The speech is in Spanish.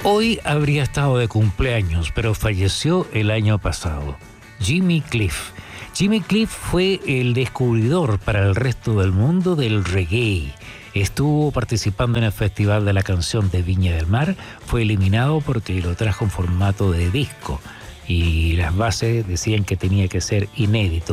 Hoy habría estado de cumpleaños, pero falleció el año pasado. Jimmy Cliff. Jimmy Cliff fue el descubridor para el resto del mundo del reggae. Estuvo participando en el Festival de la Canción de Viña del Mar. Fue eliminado porque lo trajo en formato de disco y las bases decían que tenía que ser inédito.